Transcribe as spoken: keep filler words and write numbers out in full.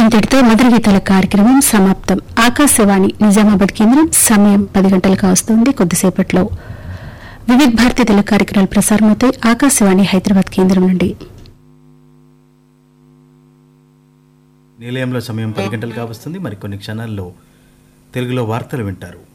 ఇంతటితో మధుర గీతాల కార్యక్రమం సమాప్తం. ఆకాశవాణి నిజామాబాద్ కేంద్రం సమయం పది గంటలకు వస్తుంది. కొద్దిసేపట్లో వివిధ భారతీ తెలుగు కార్యక్రమాలు ప్రసారమవుతాయి. ఆకాశవాణి హైదరాబాద్ కేంద్రం నుండి నిలయంలో సమయం పది గంటలకు వస్తుంది. మరికొన్ని క్షణాల్లో తెలుగులో వార్తలు వింటారు.